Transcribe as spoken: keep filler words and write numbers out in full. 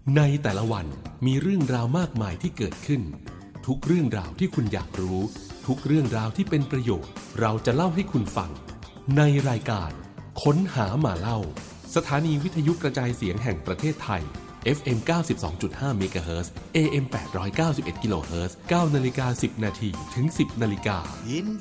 ในแต่ละวันมีเรื่องราวมากมายที่เกิดขึ้นทุกเรื่องราวที่คุณอยากรู้ทุกเรื่องราวที่เป็นประโยชน์เราจะเล่าให้คุณฟังในรายการค้นหามาเล่าสถานีวิทยุกระจายเสียงแห่งประเทศไทย เอฟ เอ็ม เก้าสิบสองจุดห้า เมกะเฮิรตซ์ เอ เอ็ม แปดร้อยเก้าสิบเอ็ด กิโลเฮิรตซ์ เก้านาฬิกาสิบนาทีถึง สิบนาฬิกายิน